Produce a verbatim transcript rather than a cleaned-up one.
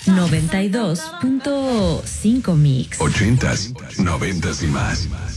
noventa y dos punto cinco Mix. Ochentas, noventas y más.